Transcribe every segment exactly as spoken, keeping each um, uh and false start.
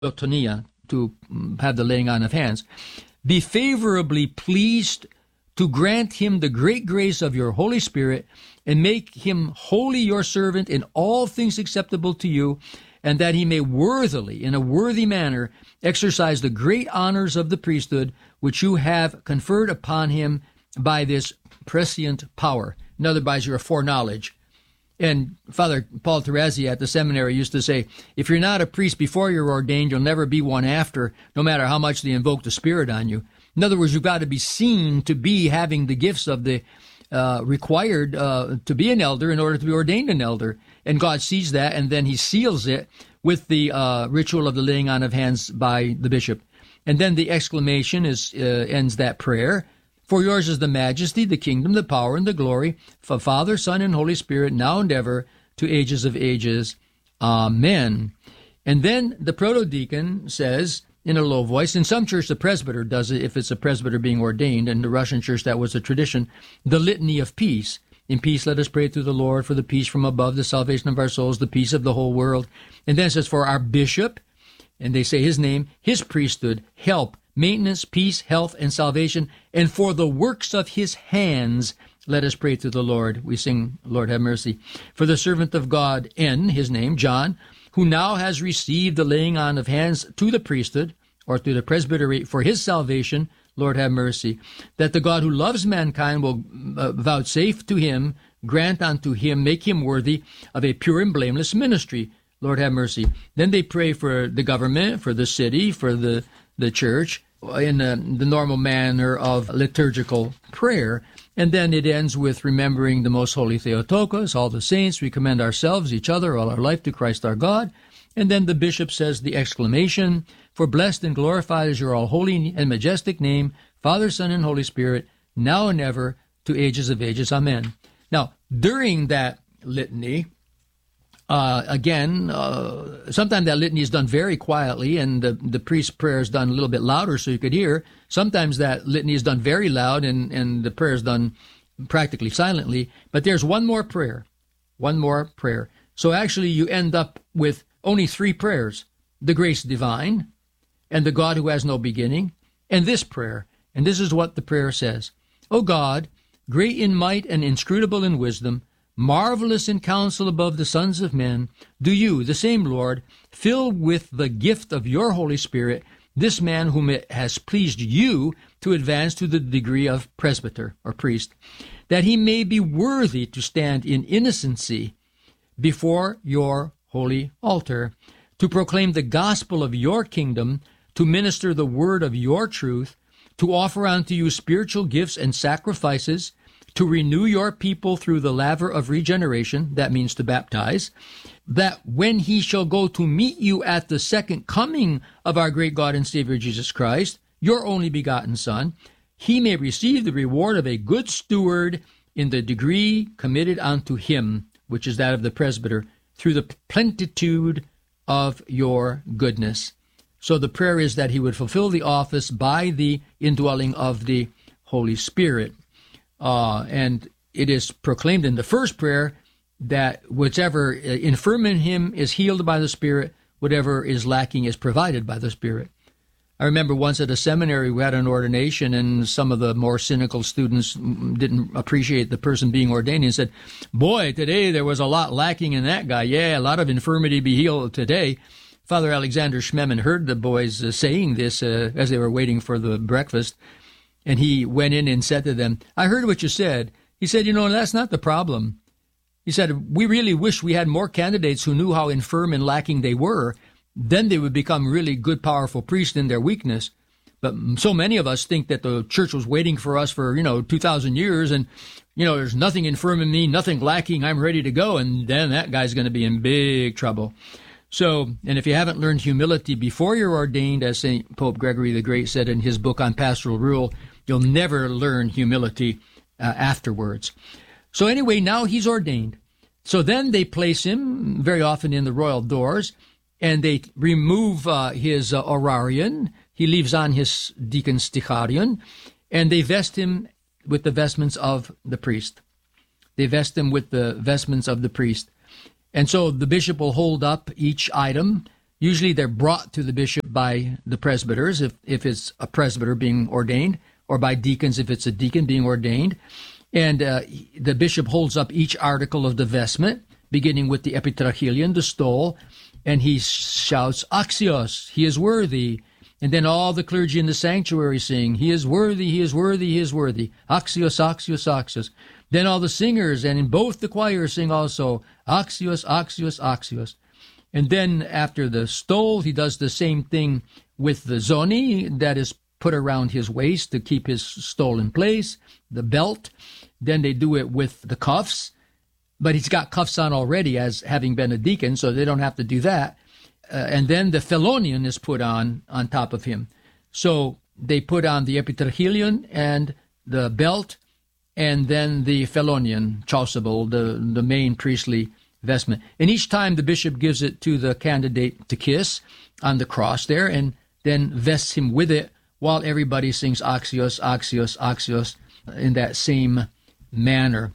Tonia, to have the laying on of hands, be favorably pleased to grant him the great grace of your Holy Spirit and make him wholly your servant in all things acceptable to you, and that he may worthily, in a worthy manner, exercise the great honors of the priesthood which you have conferred upon him by this prescient power. In other words, your foreknowledge. And Father Paul Terezi at the seminary used to say, if you're not a priest before you're ordained, you'll never be one after, no matter how much they invoke the Spirit on you. In other words, you've got to be seen to be having the gifts of the uh, required uh, to be an elder in order to be ordained an elder. And God sees that, and then he seals it with the uh, ritual of the laying on of hands by the bishop. And then the exclamation is uh, ends that prayer. For yours is the majesty, the kingdom, the power, and the glory, for Father, Son, and Holy Spirit, now and ever, to ages of ages. Amen. And then the proto-deacon says, in a low voice, in some church the presbyter does it if it's a presbyter being ordained. In the Russian church that was a tradition, the litany of peace. In peace let us pray to the Lord, for the peace from above, the salvation of our souls, the peace of the whole world. And then it says, for our bishop, and they say his name, his priesthood, help, maintenance, peace, health, and salvation, and for the works of his hands, let us pray to the Lord. We sing, Lord have mercy. For the servant of God, N, his name, John, who now has received the laying on of hands to the priesthood, or to the presbytery, for his salvation, Lord have mercy, that the God who loves mankind will uh, vouchsafe to him, grant unto him, make him worthy of a pure and blameless ministry. Lord have mercy. Then they pray for the government, for the city, for the the church, in uh, the normal manner of liturgical prayer. And then it ends with remembering the most holy Theotokos, all the saints. We commend ourselves, each other, all our life to Christ our God. And then the bishop says the exclamation, for blessed and glorified is your all holy and majestic name, Father, Son, and Holy Spirit, now and ever, to ages of ages. Amen. Now, during that litany, Uh, again, uh, sometimes that litany is done very quietly, and the, the priest's prayer is done a little bit louder so you could hear. Sometimes that litany is done very loud, and, and the prayer is done practically silently. But there's one more prayer, one more prayer. So actually you end up with only three prayers: the grace divine, and the God who has no beginning, and this prayer. And this is what the prayer says. O God, great in might and inscrutable in wisdom, marvelous in counsel above the sons of men, do you, the same Lord, fill with the gift of your Holy Spirit this man whom it has pleased you to advance to the degree of presbyter or priest, that he may be worthy to stand in innocency before your holy altar, to proclaim the gospel of your kingdom, to minister the word of your truth, to offer unto you spiritual gifts and sacrifices, to renew your people through the laver of regeneration, that means to baptize, that when he shall go to meet you at the second coming of our great God and Savior Jesus Christ, your only begotten Son, he may receive the reward of a good steward in the degree committed unto him, which is that of the presbyter, through the plenitude of your goodness. So the prayer is that he would fulfill the office by the indwelling of the Holy Spirit. Uh, and it is proclaimed in the first prayer that whatever infirm in him is healed by the Spirit, whatever is lacking is provided by the Spirit. I remember once at a seminary we had an ordination, and some of the more cynical students didn't appreciate the person being ordained and said, boy, today there was a lot lacking in that guy. Yeah, a lot of infirmity be healed today. Father Alexander Schmemann heard the boys uh, saying this uh, as they were waiting for the breakfast. And he went in and said to them, I heard what you said. He said, you know, that's not the problem. He said, we really wish we had more candidates who knew how infirm and lacking they were. Then they would become really good, powerful priests in their weakness. But so many of us think that the church was waiting for us for, you know, two thousand years. And, you know, there's nothing infirm in me, nothing lacking. I'm ready to go. And then that guy's going to be in big trouble. So, and if you haven't learned humility before you're ordained, as Saint Pope Gregory the Great said in his book on pastoral rule, you'll never learn humility uh, afterwards. So anyway, now he's ordained. So then they place him very often in the royal doors, and they remove uh, his uh, orarion. He leaves on his deacon sticharion, and they vest him with the vestments of the priest. They vest him with the vestments of the priest. And so the bishop will hold up each item Usually they're brought to the bishop by the presbyters, if, if it's a presbyter being ordained, or by deacons if it's a deacon being ordained. And uh, the bishop holds up each article of the vestment, beginning with the epitrachilion, the stole, and he shouts, Axios, he is worthy. And then all the clergy in the sanctuary sing, he is worthy, he is worthy, he is worthy. Axios, Axios, Axios. Then all the singers, and in both the choirs, sing also, Axios, Axios, Axios. And then after the stole, he does the same thing with the zoni that is put around his waist to keep his stole in place, the belt. Then they do it with the cuffs, but he's got cuffs on already as having been a deacon, so they don't have to do that. Uh, and then the phelonion is put on on top of him. So they put on the epitrachilion and the belt, and then the phelonion, chasuble, the, the main priestly vestment. And each time the bishop gives it to the candidate to kiss on the cross there, and then vests him with it while everybody sings Axios, Axios, Axios in that same manner.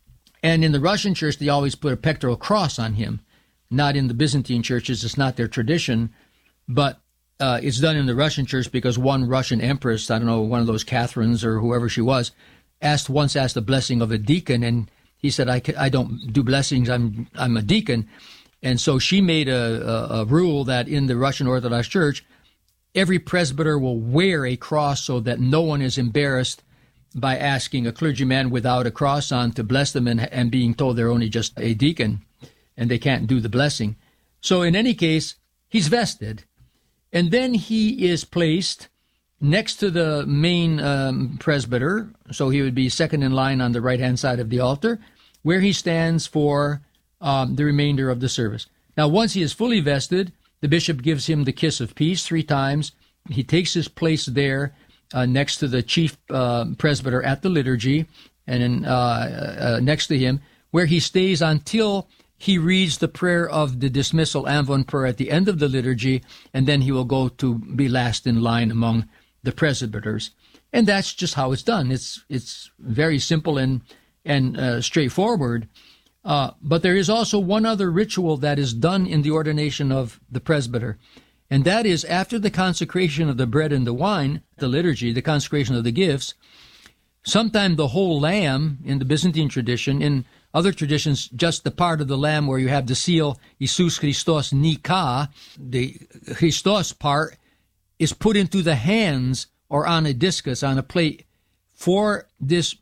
And in the Russian church, they always put a pectoral cross on him. Not in the Byzantine churches, it's not their tradition, but uh, it's done in the Russian church because one Russian empress, I don't know, one of those Catherines or whoever she was, asked once asked the blessing of a deacon, and he said, I, I don't do blessings, I'm I'm a deacon. And so she made a, a, a rule that in the Russian Orthodox Church, every presbyter will wear a cross so that no one is embarrassed by asking a clergyman without a cross on to bless them and, and being told they're only just a deacon and they can't do the blessing. So in any case, he's vested. And then he is placed next to the main um, presbyter, so he would be second in line on the right-hand side of the altar, where he stands for um, the remainder of the service. Now, once he is fully vested, the bishop gives him the kiss of peace three times. He takes his place there uh, next to the chief uh, presbyter at the liturgy, and then, uh, uh, next to him, where he stays until he reads the prayer of the dismissal Anvon prayer at the end of the liturgy, and then he will go to be last in line among the presbyters. And that's just how it's done. It's it's very simple and and uh, straightforward. Uh, but there is also one other ritual that is done in the ordination of the presbyter, and that is after the consecration of the bread and the wine, the liturgy, the consecration of the gifts, sometimes the whole lamb in the Byzantine tradition, in other traditions, just the part of the lamb where you have the seal, Isus Christos Nika, the Christos part, is put into the hands or on a discus, on a plate, for this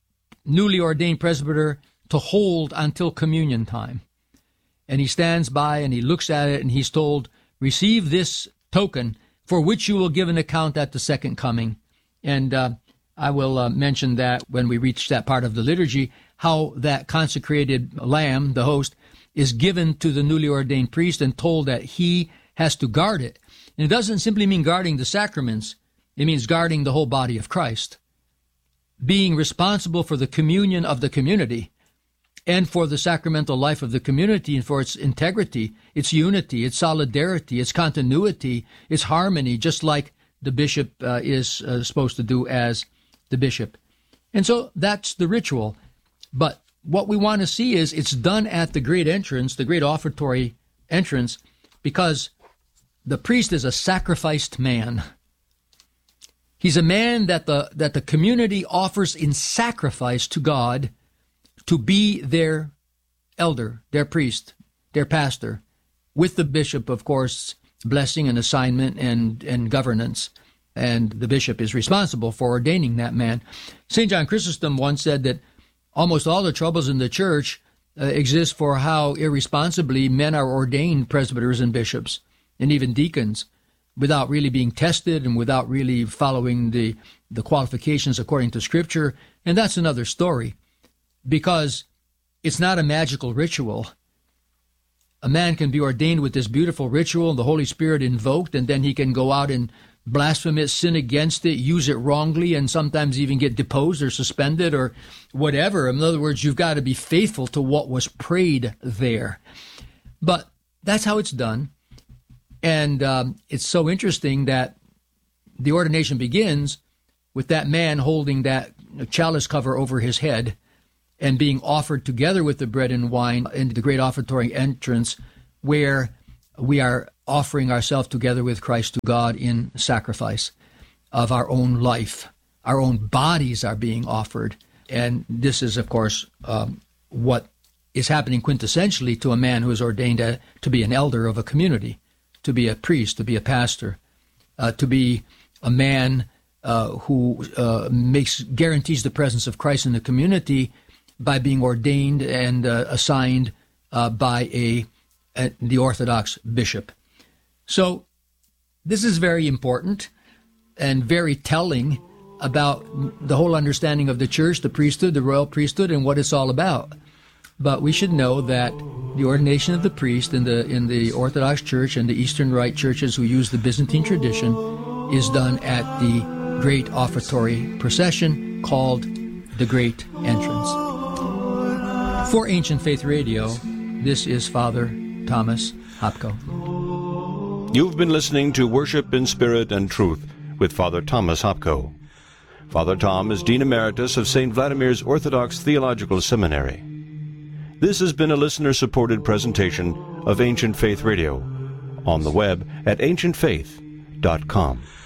newly ordained presbyter to hold until communion time. And he stands by and he looks at it and he's told, receive this token for which you will give an account at the second coming. And uh, I will uh, mention that when we reach that part of the liturgy, how that consecrated lamb, the host, is given to the newly ordained priest and told that he has to guard it. And it doesn't simply mean guarding the sacraments. It means guarding the whole body of Christ, being responsible for the communion of the community and for the sacramental life of the community and for its integrity, its unity, its solidarity, its continuity, its harmony, just like the bishop uh, is uh, supposed to do as the bishop. And so that's the ritual. But what we want to see is it's done at the great entrance, the great offertory entrance, because the priest is a sacrificed man. He's a man that the that the community offers in sacrifice to God to be their elder, their priest, their pastor, with the bishop, of course, blessing and assignment and, and governance. And the bishop is responsible for ordaining that man. Saint John Chrysostom once said that almost all the troubles in the church uh, exist for how irresponsibly men are ordained presbyters and bishops and even deacons without really being tested and without really following the, the qualifications according to Scripture. And that's another story, because it's not a magical ritual. A man can be ordained with this beautiful ritual, the Holy Spirit invoked, and then he can go out and blaspheme it, sin against it, use it wrongly, and sometimes even get deposed or suspended or whatever. In other words, you've got to be faithful to what was prayed there. But that's how it's done. And um, it's so interesting that the ordination begins with that man holding that chalice cover over his head and being offered together with the bread and wine in the great offertory entrance, where we are offering ourselves together with Christ to God in sacrifice of our own life. Our own bodies are being offered. And this is, of course, um, what is happening quintessentially to a man who is ordained a, to be an elder of a community, to be a priest, to be a pastor, uh, to be a man uh, who uh, makes guarantees the presence of Christ in the community by being ordained and uh, assigned uh, by a, a the Orthodox bishop. So this is very important and very telling about the whole understanding of the church, the priesthood, the royal priesthood, and what it's all about. But we should know that the ordination of the priest in the in the Orthodox Church and the Eastern Rite churches who use the Byzantine tradition is done at the great offertory procession called the Great Entrance. For Ancient Faith Radio, this is Father Thomas Hopko. You've been listening to Worship in Spirit and Truth with Father Thomas Hopko. Father Tom is Dean Emeritus of Saint Vladimir's Orthodox Theological Seminary. This has been a listener-supported presentation of Ancient Faith Radio on the web at ancient faith dot com.